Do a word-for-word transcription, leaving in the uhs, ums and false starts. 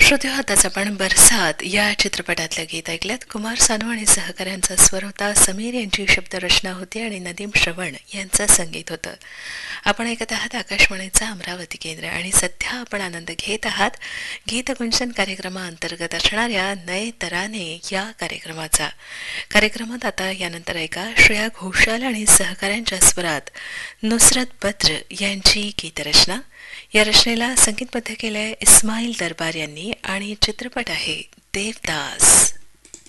श्रोते हो, आताच आपण बरसात या चित्रपटातलं गीत ऐकल्यात. कुमार सानू आणि सहकाऱ्यांचा स्वर होता, समीर यांची शब्दरचना होती आणि नदीम श्रवण यांचं संगीत होतं. आपण ऐकत आहात आकाशवाणीचा अमरावती केंद्र आणि सध्या आपण आनंद घेत आहात गीतगुंजन कार्यक्रमाअंतर्गत असणाऱ्या नये तराने या कार्यक्रमाचा. कार्यक्रमात आता यानंतर ऐका श्रेया घोषाल आणि सहकाऱ्यांच्या स्वरात नुसरत बद्र यांची गीतरचना. या रचनेला संगीतबद्ध केलंय इस्माईल दरबार यांनी आणि चित्रपट आहे देवदास.